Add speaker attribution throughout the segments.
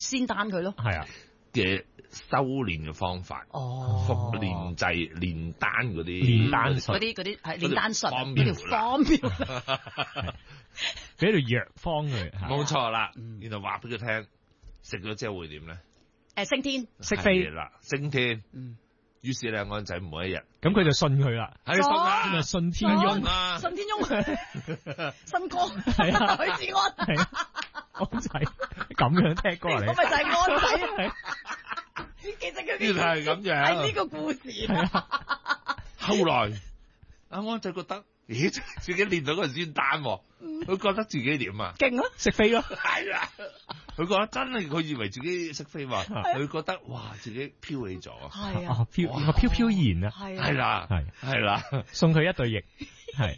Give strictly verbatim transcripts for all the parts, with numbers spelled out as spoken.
Speaker 1: 先單佢咯。
Speaker 2: 係啊
Speaker 3: 嘅修練嘅方法，
Speaker 1: 哦，
Speaker 3: 復練制練單嗰啲
Speaker 2: 練單術
Speaker 1: 嗰啲嗰啲係練單術，
Speaker 3: 方
Speaker 1: 嗰條
Speaker 3: 妙啦
Speaker 1: 方妙。
Speaker 2: 俾條藥方佢，
Speaker 3: 冇錯啦。
Speaker 1: 嗯
Speaker 3: 然後話俾佢聽，食咗之後會點咧？
Speaker 1: 誒升天，
Speaker 2: 識飛
Speaker 3: 係啦，升天。
Speaker 1: 嗯，
Speaker 3: 於是咧，安仔每一日
Speaker 2: 咁佢就信佢啦，
Speaker 3: 喺信
Speaker 2: 咁就
Speaker 3: 啦，
Speaker 2: 信天翁
Speaker 3: 啊，
Speaker 1: 信天翁，新歌，
Speaker 2: 係啊
Speaker 1: 許志安，
Speaker 2: 係啊，安仔咁樣聽歌啊你
Speaker 1: 咁咪就係安仔啊！其實佢
Speaker 3: 原來係咁樣
Speaker 1: 係呢個故事。
Speaker 3: 後來阿安仔覺得，咦，自己練到個先單喎，佢覺得自己點啊？
Speaker 1: 勁咯，
Speaker 2: 識飛咯，
Speaker 3: 係啦，佢覺得真係，佢以為自己識飛嘛，佢覺得哇，自己飄起咗，
Speaker 1: 係啊，
Speaker 2: 哦飄個飄飄然啊，
Speaker 1: 係啊，
Speaker 3: 係啦，
Speaker 2: 係
Speaker 3: 係啦，
Speaker 2: 送佢一對翼，係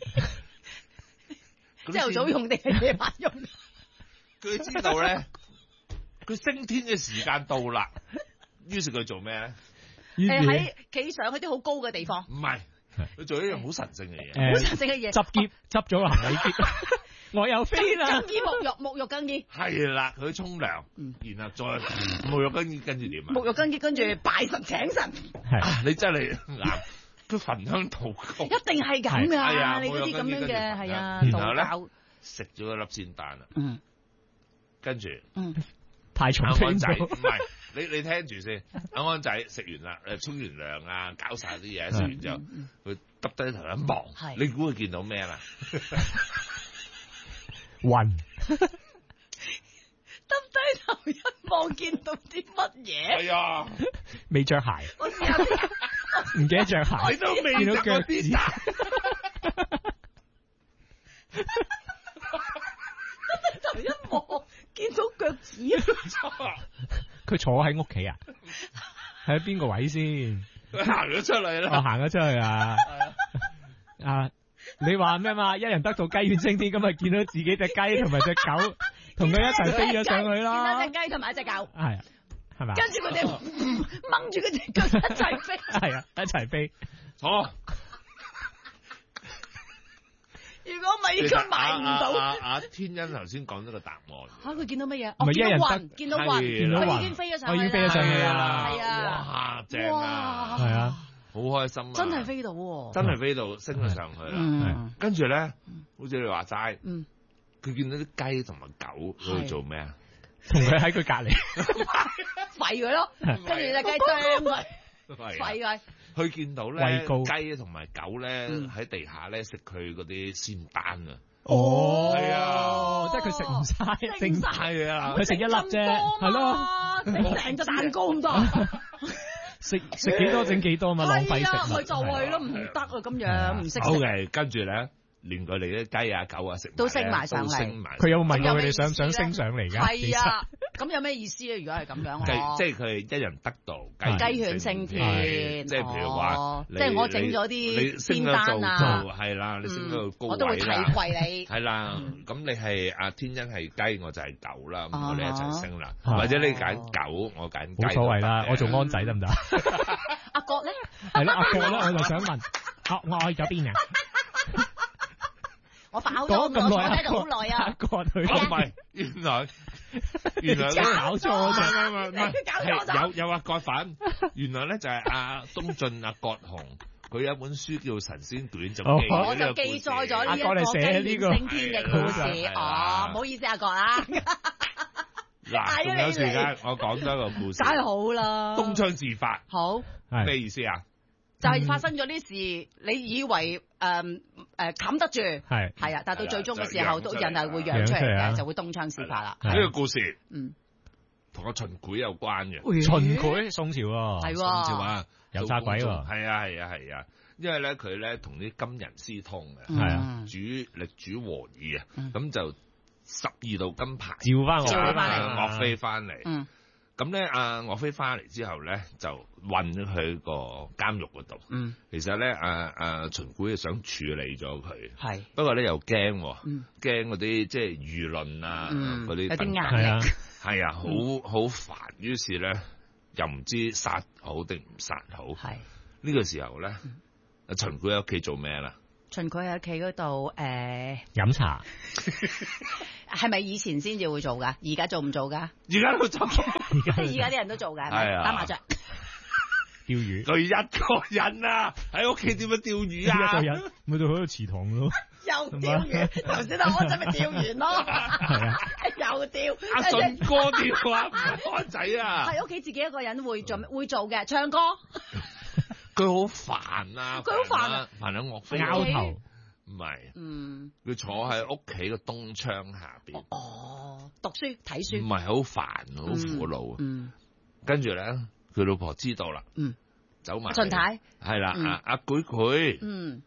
Speaker 1: 朝頭早用定係夜晚用？
Speaker 3: 佢知道咧，佢升天嘅時間到啦，於是佢做咩咧？
Speaker 1: 誒
Speaker 2: 於是
Speaker 1: 喺企上去啲好高嘅地方，
Speaker 3: 唔係，佢做一樣好神聖嘅嘢。
Speaker 1: 好
Speaker 2: 誒
Speaker 1: 神聖嘅嘢。
Speaker 2: 執篋執咗個行李篋，我又飛啦
Speaker 1: 更，衣沐浴，沐浴更衣，
Speaker 3: 係啦，佢沖涼，
Speaker 1: 嗯
Speaker 3: 然後再沐浴跟住跟住點啊？
Speaker 1: 沐浴更衣，跟住拜神請神，
Speaker 2: 係
Speaker 3: 啊你真係啱，佢焚香禱告，
Speaker 1: 一定係咁
Speaker 3: 係啊
Speaker 1: 噶，你嗰啲咁樣
Speaker 3: 沐浴更衣
Speaker 1: 嘅係啊，
Speaker 3: 跟住然後咧
Speaker 1: 道教，
Speaker 3: 食咗一粒仙丹啦，
Speaker 1: 嗯
Speaker 3: 跟住
Speaker 1: 嗯，
Speaker 2: 太重飛
Speaker 3: 阿安仔唔
Speaker 2: 咗，
Speaker 3: 係，你你聽住先，阿安仔食完啦，誒沖完涼啊，搞晒啲嘢，食完之後，佢耷低頭一望，
Speaker 1: 係
Speaker 3: 你估佢見到咩啦？
Speaker 2: 暈
Speaker 1: 耷低頭一望，見到啲乜嘢？
Speaker 3: 係啊，
Speaker 2: 未着鞋，
Speaker 1: 我試下先，
Speaker 2: 唔記得着鞋，
Speaker 3: 你都未
Speaker 2: 見到
Speaker 3: 食
Speaker 2: 腳趾
Speaker 3: 過啲，
Speaker 1: 頭一望見到腳趾啊！
Speaker 2: 佢坐喺屋企啊，喺邊個位先？
Speaker 3: 佢行咗出嚟
Speaker 2: 我
Speaker 3: 啦，
Speaker 2: 行咗出去啊！啊，你話咩嘛？一人得道雞犬升天，咁咪見到自己隻雞同埋隻狗同佢一齊飛咗上去
Speaker 1: 見
Speaker 2: 啦。
Speaker 1: 到隻雞同埋一隻狗，
Speaker 2: 係啊，係咪啊？
Speaker 1: 跟住佢哋掹住佢隻腳一齊飛。
Speaker 2: 係啊，一齊飛。
Speaker 3: 好。
Speaker 1: 如果唔係，應該買唔到。
Speaker 3: 阿阿天恩頭先講咗個答案，
Speaker 1: 嚇佢見到乜嘢？
Speaker 2: 唔係
Speaker 1: 哦，見到
Speaker 2: 一人得
Speaker 1: 雲，見到雲，
Speaker 3: 係啦
Speaker 1: 佢已經飛咗上去啦。
Speaker 2: 我已經飛咗上去啦
Speaker 1: 係啊，
Speaker 3: 哇，正啊，
Speaker 2: 係啊，
Speaker 3: 好開心啊，
Speaker 1: 真係飛到喎。
Speaker 3: 真係飛到升咗上去啦。
Speaker 1: 嗯
Speaker 3: 跟住咧，好似你話齋，
Speaker 1: 嗯，
Speaker 3: 佢見到啲雞同埋狗，佢去做咩啊？
Speaker 2: 同佢喺佢隔離。
Speaker 1: 吠佢咯，跟住隻雞啄佢，
Speaker 3: 係
Speaker 1: 吠佢。
Speaker 3: 佢見到咧
Speaker 2: 畏高
Speaker 3: 雞同埋狗咧
Speaker 1: 嗯
Speaker 3: 喺地下咧食佢嗰啲仙丹啊！
Speaker 2: 哦，
Speaker 3: 係啊
Speaker 2: 即係佢食唔晒，
Speaker 1: 食唔晒
Speaker 3: 係啊，
Speaker 2: 佢食一粒啫，係咯，
Speaker 1: 食成隻蛋糕咁多。
Speaker 2: 食食幾多整幾多嘛，浪費
Speaker 1: 係啊，
Speaker 2: 食物。
Speaker 1: 咪就係咯，唔得啊，咁樣唔識食。
Speaker 3: 好嘅，跟住咧，連佢哋啲雞啊、狗啊食埋
Speaker 1: 都升埋
Speaker 3: 咧
Speaker 1: 上嚟
Speaker 3: 都升埋
Speaker 2: 佢有冇問過佢哋
Speaker 1: 咁有咩意思
Speaker 2: 想唔想升上嚟㗎？
Speaker 1: 係啊，咁有咩意思咧？如果係咁樣，
Speaker 3: 即
Speaker 1: 哦
Speaker 3: 即係佢係一人得道，
Speaker 1: 雞犬升天，
Speaker 3: 即係譬如話
Speaker 1: 哦，
Speaker 3: 你
Speaker 1: 即係我整咗
Speaker 3: 你
Speaker 1: 啲
Speaker 3: 你升
Speaker 1: 仙
Speaker 3: 咗做
Speaker 1: 丹啊
Speaker 3: 做係啦，你升咗到高
Speaker 1: 我都會提
Speaker 3: 位啦，
Speaker 1: 攜你。
Speaker 3: 係啦，咁你係阿天恩係雞，我就係狗啦，咁我哋一齊升啦，
Speaker 2: 啊
Speaker 3: 或者你揀狗，我揀雞，
Speaker 2: 冇所謂啦，我做安仔得唔得？
Speaker 1: 阿國咧，
Speaker 2: 係咯，阿國咧，我就想問，啊我去咗邊啊？
Speaker 1: 我發好多，
Speaker 2: 講咁耐，
Speaker 1: 我坐喺度好耐
Speaker 2: 阿
Speaker 1: 啊。
Speaker 2: 國去
Speaker 3: 唔
Speaker 2: 咗，
Speaker 3: 係，原來原來咧
Speaker 2: 搞錯
Speaker 3: 唔
Speaker 2: 咗。
Speaker 3: 係唔係唔係，
Speaker 1: 你搞錯咗
Speaker 3: 係有有阿葛粉，原來咧就係阿東晉阿葛雄，佢有一本書叫《神仙短》，就記
Speaker 2: 哦
Speaker 3: 咗
Speaker 1: 我就
Speaker 3: 呢個故事
Speaker 1: 記載咗呢
Speaker 2: 阿
Speaker 1: 一個
Speaker 2: 國嚟寫呢
Speaker 1: 雞
Speaker 2: 個
Speaker 1: 犬升天嘅故事。
Speaker 3: 係啦
Speaker 1: 哦，唔好意思，阿國啊，
Speaker 3: 嗱，仲有時間，我講多一個故事。
Speaker 1: 梗係好啦。
Speaker 3: 東窗事發
Speaker 1: 好。
Speaker 2: 係
Speaker 3: 咩意思啊？
Speaker 1: 就係發生咗啲事，你以為誒誒冚得住，
Speaker 2: 係
Speaker 1: 係啊，但係到最終嘅時候，都
Speaker 3: 就揚出嚟
Speaker 1: 人係會揚出嚟
Speaker 2: 揚出嚟啊
Speaker 1: 嘅，就會東窗事發啦。
Speaker 2: 係
Speaker 3: 呢個故事
Speaker 1: 嗯，
Speaker 3: 同個秦檜有關嘅。
Speaker 2: 秦檜宋朝喎，
Speaker 1: 係
Speaker 3: 宋朝
Speaker 1: 喎，
Speaker 3: 啊，
Speaker 2: 有炸鬼喎
Speaker 3: 係啊係啊係啊，因為咧佢咧同啲金人私通嘅，
Speaker 2: 係啊
Speaker 1: 嗯
Speaker 3: 主力主和議啊，
Speaker 1: 嗯
Speaker 3: 咁就十二道金牌
Speaker 2: 召翻我
Speaker 1: 召返嚟
Speaker 3: 阿岳飛翻嚟。
Speaker 1: 嗯
Speaker 3: 咁咧，阿岳飛翻嚟之後咧，就運咗佢個監獄嗰度。
Speaker 1: 嗯，
Speaker 3: 其實咧，阿阿秦檜想處理咗佢，
Speaker 1: 係，
Speaker 3: 不過咧又驚喎，
Speaker 1: 嗯
Speaker 3: 驚嗰啲即係輿論啊，
Speaker 1: 嗯
Speaker 3: 嗰啲
Speaker 1: 有啲
Speaker 3: 等等
Speaker 1: 壓
Speaker 2: 係啊
Speaker 1: 力，
Speaker 3: 係啊，好好煩。於是咧，又唔知殺好定唔殺好。
Speaker 1: 係
Speaker 3: 呢個時候咧，阿秦檜喺屋企做咩啦？
Speaker 1: 秦檜喺屋企嗰度誒
Speaker 2: 飲茶，
Speaker 1: 係咪以前先至會做㗎？而家做唔做㗎？
Speaker 3: 而家都做，
Speaker 1: 而家啲人都做㗎，係咪
Speaker 3: 係啊
Speaker 1: 打麻雀。
Speaker 2: 釣魚。
Speaker 3: 佢一個人啊，喺屋企點樣釣魚啊？
Speaker 2: 一個人咪就喺度祠堂咯。
Speaker 1: 又釣魚，頭先阿安仔咪釣完咯，
Speaker 2: 係啊，
Speaker 1: 又釣。
Speaker 3: 阿順哥釣啊，唔係安仔啊。
Speaker 1: 係屋企自己一個人會做會做嘅，唱歌。
Speaker 3: 佢好煩啊！
Speaker 1: 佢好煩啊，
Speaker 3: 煩喺岳飛
Speaker 2: 拗頭。
Speaker 3: 唔係，
Speaker 1: 嗯，
Speaker 3: 佢坐喺屋企個東窗下邊。
Speaker 1: 哦，讀書睇書。
Speaker 3: 唔係好煩，好苦惱啊！
Speaker 1: 嗯，
Speaker 3: 跟住咧，佢老婆知道啦，
Speaker 1: 嗯，
Speaker 3: 走埋。
Speaker 1: 秦太
Speaker 3: 係啦，阿阿舉佢。
Speaker 1: 嗯。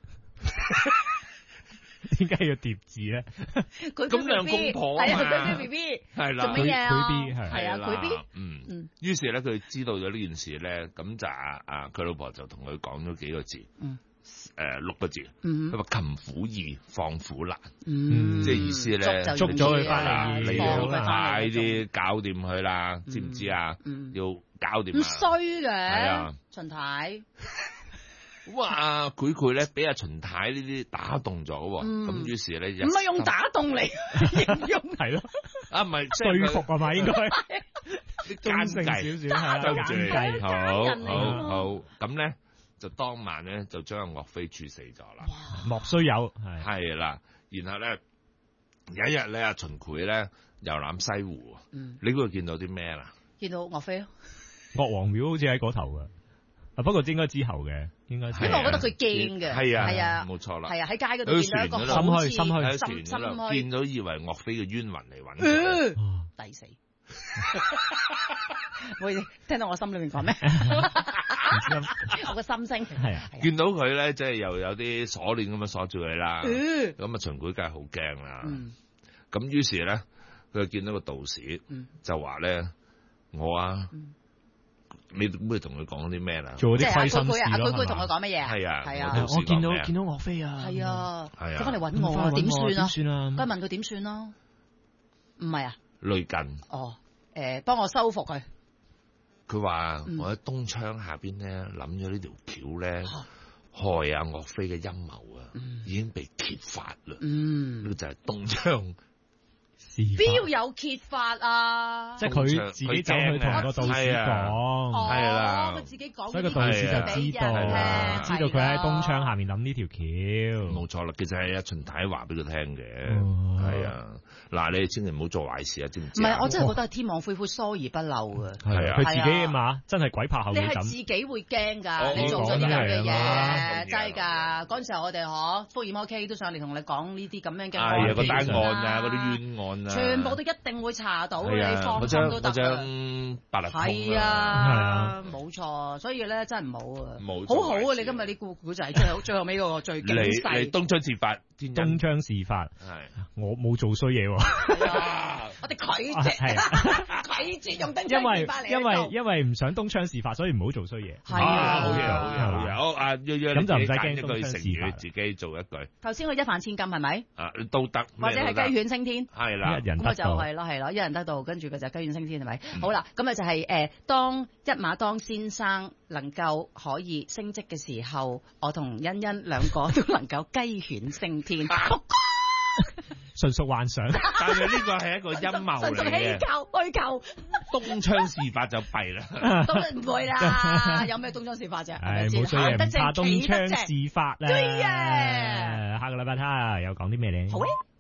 Speaker 2: 點解要疊字咧？
Speaker 3: 咁兩公婆啊嘛，
Speaker 1: 係啊，佢 B B，
Speaker 3: 係啦，
Speaker 1: 做乜嘢啊？
Speaker 2: 佢 B 係
Speaker 1: 係啊，佢 B，
Speaker 3: 嗯
Speaker 1: 嗯，
Speaker 3: 於是咧佢知道咗呢件事咧，咁就啊啊佢老婆就同佢講咗幾個字，
Speaker 1: 嗯，
Speaker 3: 誒六個字，
Speaker 1: 嗯，
Speaker 3: 佢話擒虎易放虎難，
Speaker 1: 嗯，
Speaker 3: 即係意思咧
Speaker 2: 捉咗佢翻嚟，
Speaker 3: 你
Speaker 2: 要
Speaker 3: 要快啲搞掂佢啦，知唔知啊？要搞掂啊！
Speaker 1: 唔衰嘅，
Speaker 3: 係啊，
Speaker 1: 秦太。
Speaker 3: 哇！佢佢咧俾阿秦太呢啲打動咗喎，咁於是咧
Speaker 1: 唔係用打動嚟形容，
Speaker 2: 係咯，
Speaker 3: 啊唔係說
Speaker 2: 服係嘛應該，
Speaker 3: 啲奸計
Speaker 2: 少少係啦，奸計，
Speaker 3: 好好好，咁咧就當晚咧就將阿岳飛處死咗啦，
Speaker 2: 莫須有係
Speaker 3: 係啦，然後咧有一日咧阿秦檜咧遊覽西湖，你嗰度見到啲咩啦？
Speaker 1: 見到岳飛咯，
Speaker 2: 岳王廟好似喺嗰頭噶。啊！不過應該之後嘅，應該。
Speaker 1: 因為我覺得佢驚嘅。
Speaker 3: 係啊，
Speaker 1: 係啊，
Speaker 3: 冇錯啦。
Speaker 1: 係啊，喺街嗰度見到一個
Speaker 2: 心虛，心虛，
Speaker 3: 心心虛，見到以為岳飛嘅冤魂嚟揾
Speaker 1: 佢，抵死！會聽到我心裏面講咩？我個心聲
Speaker 2: 係啊，
Speaker 3: 見到佢咧，即係又有啲鎖鏈咁樣鎖住佢啦。咁啊，秦檜梗係好驚啦。咁於是咧，佢就見到個道士，就話咧：我啊。你會同佢講啲咩啦？
Speaker 2: 做啲虧心事咯，
Speaker 1: 佢佢佢同佢講乜嘢？
Speaker 3: 係啊，
Speaker 1: 係啊，
Speaker 2: 我見到見到岳飛啊，
Speaker 1: 係啊，
Speaker 3: 係啊，
Speaker 1: 佢翻嚟揾我啊，點算啊？
Speaker 2: 點算啊？
Speaker 1: 該問佢點算咯？唔係啊？
Speaker 3: 類近。
Speaker 1: 哦，誒，幫我收服佢。
Speaker 3: 佢話：我喺東窗下邊咧諗咗呢條橋咧，害阿岳飛嘅陰謀啊，已經被揭發啦。嗯，呢個就係東窗。
Speaker 1: 邊有揭發啊？
Speaker 2: 即係佢自己走去同個道士講，
Speaker 3: 係啦，
Speaker 1: 佢自己講，
Speaker 2: 所以個道士就知道，知道佢喺東窗下面諗呢條橋。
Speaker 3: 冇錯啦，其實係阿秦太話俾佢聽嘅，係啊。嗱，你哋千祈唔好做壞事啊，知唔知？
Speaker 1: 唔係，我真係覺得係天網恢恢，疏而不漏啊。
Speaker 3: 係啊，
Speaker 2: 佢自己啊嘛，真係鬼拍後尾枕。
Speaker 1: 你係自己會驚㗎，你做咗啲咁嘅嘢，真係㗎。嗰陣時候我哋嗬福爾摩 K 都上嚟同你講呢啲咁樣嘅
Speaker 3: 係啊，個單案啊，嗰啲冤案啊，
Speaker 1: 全部都一定會查到，你放心都得㗎。
Speaker 3: 八達通
Speaker 1: 係啊，冇錯，所以咧真係唔好啊，好好啊！你今日啲故故仔最後最後尾嗰個最警世。
Speaker 3: 你東窗事發，
Speaker 2: 東窗事發，係我冇做衰嘢喎。
Speaker 1: 我哋拒絕，拒絕用東窗事發嚟。
Speaker 2: 因為因為因為唔想東窗事發，所以唔好做衰嘢。
Speaker 1: 係啊，
Speaker 3: 好嘢好嘢好嘢。好啊，咁
Speaker 2: 就唔使驚
Speaker 3: 一句成語，自己做一句。
Speaker 1: 頭先我一飯千金係咪？
Speaker 3: 啊，都得。
Speaker 1: 或者係雞犬升天。
Speaker 3: 係啦，
Speaker 2: 一人得道。
Speaker 1: 咁就係咯係咯，一人得道，跟住佢就雞犬升天係咪？好啦，咁啊就係誒，當一馬當先生能夠可以升職嘅時候，我同欣欣兩個都能夠雞犬升天。
Speaker 2: 純屬幻想，
Speaker 3: 但係呢個係一個陰謀嚟嘅。
Speaker 1: 純屬虛構，虛構。
Speaker 3: 東窗事發就弊啦。
Speaker 1: 都唔會啦，有咩東窗事發啫？
Speaker 2: 係冇衰嘢，唔怕東窗事發啦。
Speaker 1: 對呀，
Speaker 2: 下個禮拜睇下又講啲咩咧？
Speaker 1: 好咧。